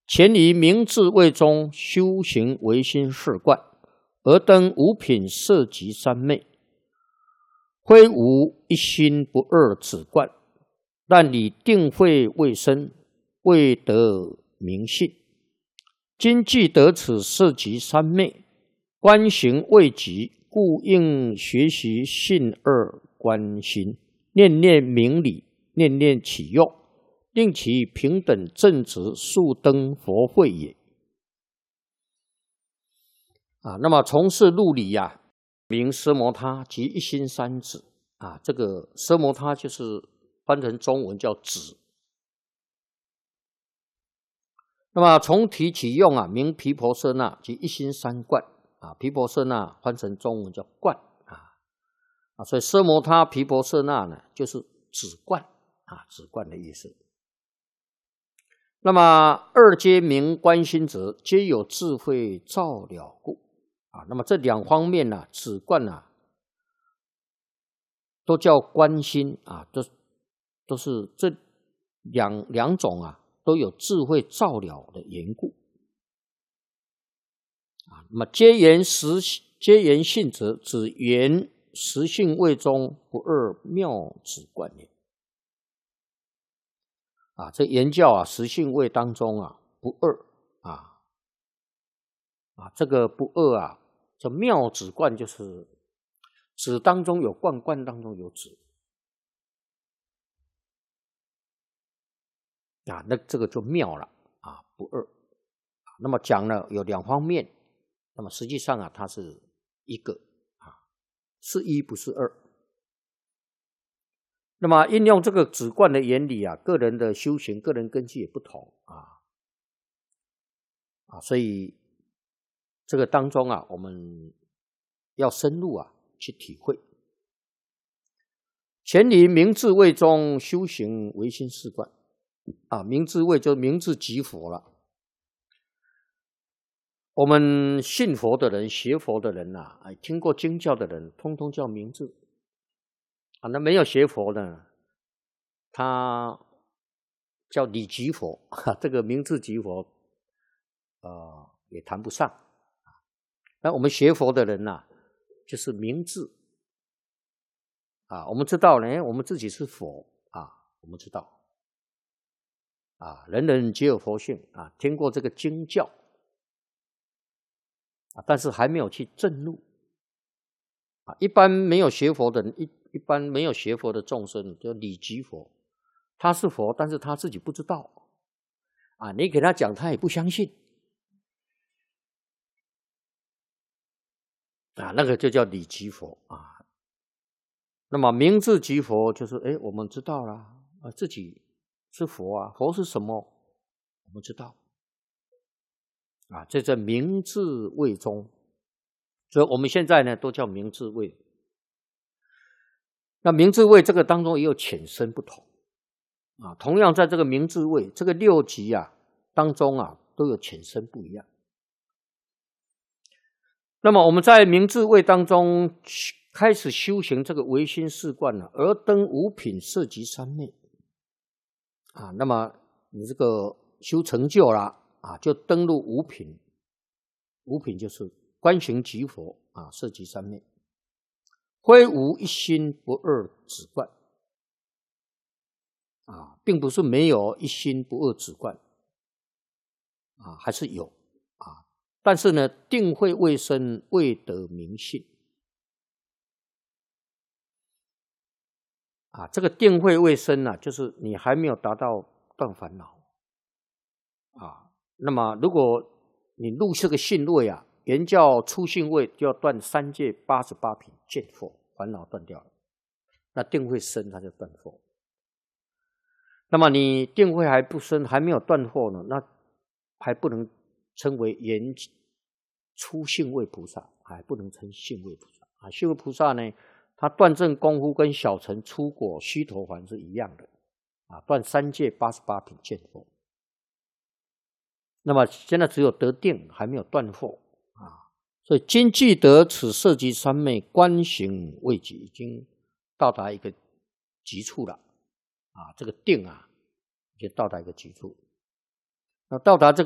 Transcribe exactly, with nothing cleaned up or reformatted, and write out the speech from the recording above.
前于明智位中修行唯心四观，而登五品色即三昧，非无一心不二止观，但以定慧未生，未得明信。今既得此色即三昧，观行未极，故应学习信二观心，念念明理，念念起用，令其平等正直，速登佛慧也。啊，那么从事入理呀、啊，名奢摩他即一心三止啊。这个奢摩他就是翻成中文叫止。那么从体起用啊，名毗婆舍那即一心三观啊。毗婆舍那翻成中文叫观啊啊，所以奢摩他毗婆舍那呢，就是止观啊，止观的意思。那么二皆名观心者，皆有智慧照了故啊。那么这两方面呢、啊，止观啊，都叫观心啊，都都是这两两种啊，都有智慧照了的缘故啊。那么皆言实，皆言性者，指言实性位中不二妙止观也。啊，这言教啊，实性位当中啊，不二啊啊，这个不二啊，这妙止观就是止当中有观，观当中有止啊，那这个就妙了啊，不二。那么讲了有两方面，那么实际上啊，它是一个啊，是一不是二。那么应用这个止观的原理啊，个人的修行、个人根基也不同啊啊，所以这个当中啊，我们要深入啊去体会。前于明智位中修行唯心四观啊，明智位就明智即佛了。我们信佛的人、学佛的人呐、啊，听过经教的人，通通叫明智。啊，那没有学佛呢，他叫理即佛，这个明智即佛，呃，也谈不上。那我们学佛的人呐、啊，就是明智啊，我们知道呢，我们自己是佛啊，我们知道啊，人人皆有佛性啊，听过这个经教啊，但是还没有去证入啊。一般没有学佛的人，一一般没有学佛的众生叫理即佛，他是佛，但是他自己不知道啊，你给他讲他也不相信啊，那个就叫理即佛啊。那么明智即佛就是哎，我们知道了啊，自己是佛啊，佛是什么我们知道啊，这叫明智位中，所以我们现在呢都叫明智位。那明智位这个当中也有浅深不同啊，同样在这个明智位这个六级啊当中啊都有浅深不一样。那么我们在明智位当中开始修行这个唯心四观了、啊，而登五品色即三昧啊，那么你这个修成就了啊，就登入五品，五品就是观行即佛啊，色即三昧。非无一心不二止观啊，并不是没有一心不二止观啊，还是有啊，但是呢，定慧未生，未得明信啊。这个定慧未生呢、啊，就是你还没有达到断烦恼啊。那么，如果你入这个信位啊，原教初信位就要断三界八十八品见惑。烦恼断掉了，那定慧生，它就断惑。那么你定慧还不生，还没有断惑呢，那还不能称为原初信位菩萨，还不能称信位菩萨啊。信位菩萨呢，他断证功夫跟小乘出果须陀洹是一样的啊，断三界八十八品见惑。那么现在只有得定，还没有断惑啊。所以今既得此色即三昧，观行未极，已经到达一个极处了啊！这个定啊，就到达一个极处。那到达这个